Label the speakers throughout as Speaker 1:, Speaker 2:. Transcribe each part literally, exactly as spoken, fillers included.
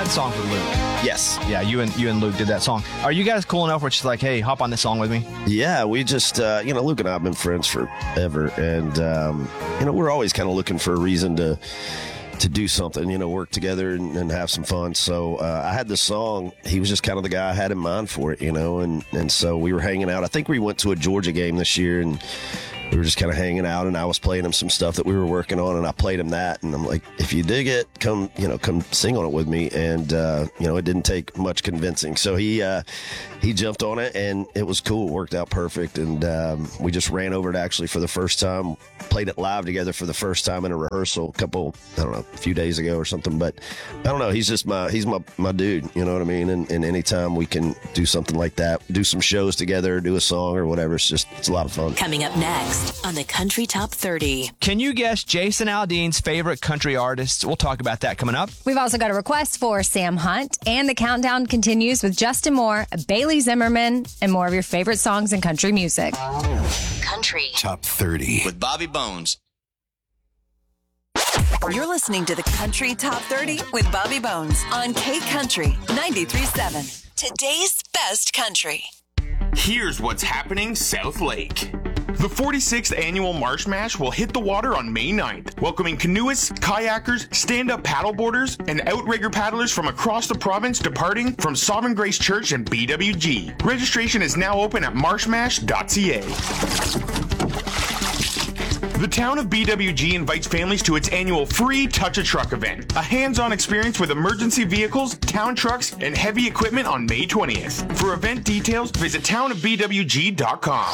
Speaker 1: that song's with Luke.
Speaker 2: Yes.
Speaker 1: Yeah, you and you and Luke did that song. Are you guys cool enough where it's like, hey, hop on this song with me?
Speaker 2: Yeah, we just, uh, you know, Luke and I have been friends forever. And, um, you know, we're always kind of looking for a reason to to do something, you know, work together and, and have some fun. So uh, I had this song. He was just kind of the guy I had in mind for it, you know, and, and so we were hanging out. I think we went to a Georgia game this year, and we were just kind of hanging out, and I was playing him some stuff that we were working on, and I played him that, and I'm like, if you dig it, come, you know, come sing on it with me. And, uh, you know, it didn't take much convincing. So he, uh, he jumped on it, and it was cool. It worked out perfect. And, um, we just ran over it actually for the first time, played it live together for the first time in a rehearsal a couple, I don't know, a few days ago or something. But I don't know. He's just my, he's my, my dude. You know what I mean? And, and anytime we can do something like that, do some shows together, do a song or whatever, it's just, it's a lot of fun.
Speaker 3: Coming up next on the Country Top thirty.
Speaker 1: Can you guess Jason Aldean's favorite country artists? We'll talk about that coming up.
Speaker 4: We've also got a request for Sam Hunt, and the countdown continues with Justin Moore, Bailey Zimmerman, and more of your favorite songs in country music.
Speaker 3: Country
Speaker 5: Top thirty
Speaker 6: with Bobby Bones.
Speaker 3: You're listening to the Country Top thirty with Bobby Bones on K Country ninety-three point seven. Today's best country.
Speaker 7: Here's what's happening South Lake. The forty-sixth annual Marsh Mash will hit the water on May ninth, welcoming canoeists, kayakers, stand-up paddleboarders, and outrigger paddlers from across the province departing from Sovereign Grace Church and B W G. Registration is now open at marsh mash dot c a. The town of B W G invites families to its annual free Touch a Truck event, a hands-on experience with emergency vehicles, town trucks, and heavy equipment on May twentieth. For event details, visit town of b w g dot com.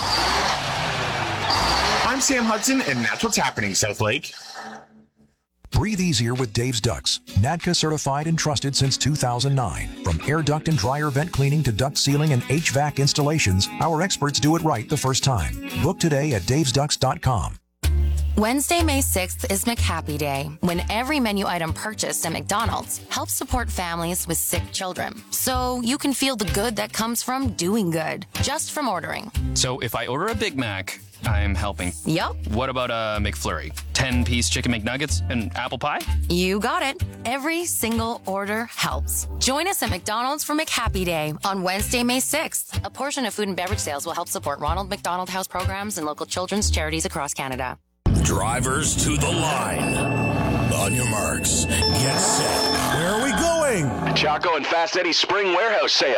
Speaker 7: I'm Sam Hudson, and that's what's happening, South Lake.
Speaker 5: Breathe easier with Dave's Ducts. N A D C A certified and trusted since two thousand nine. From air duct and dryer vent cleaning to duct sealing and H V A C installations, our experts do it right the first time. Book today at daves ducts dot com.
Speaker 8: Wednesday, May sixth is McHappy Day, when every menu item purchased at McDonald's helps support families with sick children. So you can feel the good that comes from doing good, just from ordering.
Speaker 9: So if I order a Big Mac, I'm helping.
Speaker 8: Yup.
Speaker 9: What about a McFlurry? ten-piece chicken McNuggets and apple pie?
Speaker 8: You got it. Every single order helps. Join us at McDonald's for McHappy Day on Wednesday, May sixth. A portion of food and beverage sales will help support Ronald McDonald House programs and local children's charities across Canada.
Speaker 10: Drivers to the line. On your marks, get set. Where are we going?
Speaker 11: Chaco and Fast Eddie's Spring Warehouse Sale.